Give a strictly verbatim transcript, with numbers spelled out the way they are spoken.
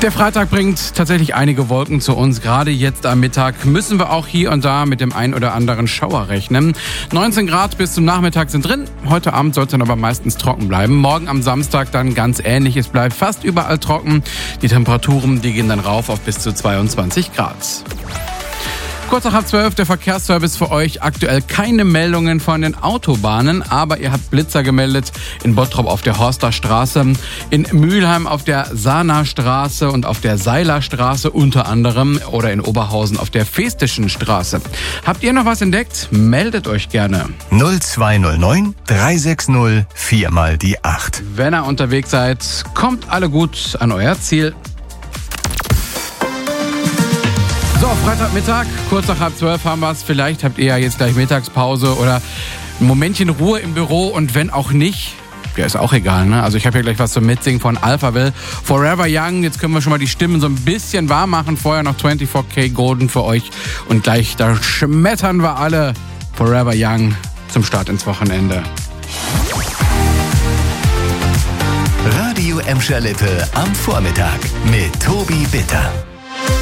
Der Freitag bringt tatsächlich einige Wolken zu uns. Gerade jetzt am Mittag müssen wir auch hier und da mit dem ein oder anderen Schauer rechnen. neunzehn Grad bis zum Nachmittag sind drin. Heute Abend soll es dann aber meistens trocken bleiben. Morgen am Samstag dann ganz ähnlich. Es bleibt fast überall trocken. Die Temperaturen, die gehen dann rauf auf bis zu zweiundzwanzig Grad. Kurz nach halb zwölf, der Verkehrsservice für euch. Aktuell keine Meldungen von den Autobahnen, aber ihr habt Blitzer gemeldet in Bottrop auf der Horster Straße, in Mülheim auf der Sahner Straße und auf der Seiler Straße unter anderem oder in Oberhausen auf der Festischen Straße. Habt ihr noch was entdeckt? Meldet euch gerne. null zwei null neun drei sechs null vier mal die acht. Wenn ihr unterwegs seid, kommt alle gut an euer Ziel. So, Freitagmittag, kurz nach halb zwölf haben wir es. Vielleicht habt ihr ja jetzt gleich Mittagspause oder ein Momentchen Ruhe im Büro. Und wenn auch nicht, ja, ist auch egal, ne? Also ich habe hier gleich was zum Mitsingen von Alphaville. Forever Young, jetzt können wir schon mal die Stimmen so ein bisschen warm machen. Vorher noch vierundzwanzig K Golden für euch. Und gleich, da schmettern wir alle Forever Young zum Start ins Wochenende. Radio Emscher Lippe am Vormittag mit Tobi Bitter.